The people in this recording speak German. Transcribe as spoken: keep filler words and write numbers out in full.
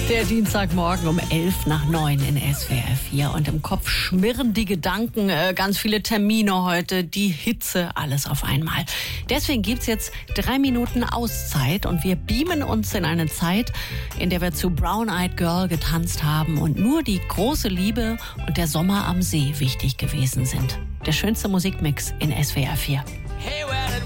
Der Dienstagmorgen um elf nach neun in S W R vier. Und im Kopf schmirren die Gedanken, äh, ganz viele Termine heute, die Hitze, alles auf einmal. Deswegen gibt's jetzt drei Minuten Auszeit und wir beamen uns in eine Zeit, in der wir zu Brown Eyed Girl getanzt haben und nur die große Liebe und der Sommer am See wichtig gewesen sind. Der schönste Musikmix in S W R vier. Hey, where did